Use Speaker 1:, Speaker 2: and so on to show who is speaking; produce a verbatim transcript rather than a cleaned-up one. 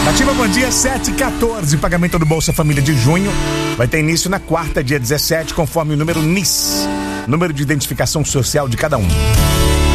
Speaker 1: Ativa, bom dia, sete e quatorze. Pagamento do Bolsa Família de junho vai ter início na quarta, dia dezessete, conforme o número N I S, número de identificação social de cada um.